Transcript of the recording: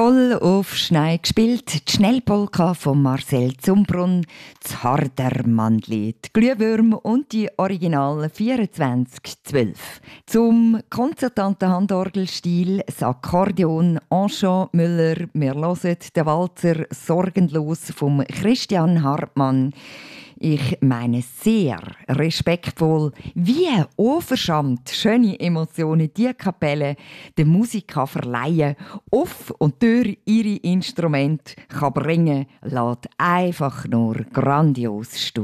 Voll auf Schnee gespielt, die Schnellpolka von Marcel Zumbrunn, das Hardermannli, die Glühwürmer und die Original 2412. Zum konzertanten Handorgelstil, das Akkordeon Enchant Müller, wir hören den Walzer «Sorgenlos» vom Christian Hartmann. Ich meine sehr respektvoll, wie unverschämt schöne Emotionen die Kapelle der Musik kann verleihen auf und durch ihre Instrumente kann bringen, lässt einfach nur grandios stehen.